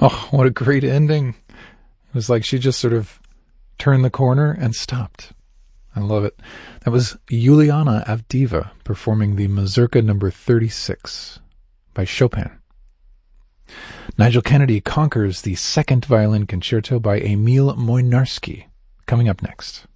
Oh, what a great ending. It was like she just sort of turned the corner and stopped. I love it. That was Juliana Avdiva performing the Mazurka number 36 by Chopin. Nigel Kennedy conquers the second violin concerto by Emil Moynarsky, coming up next.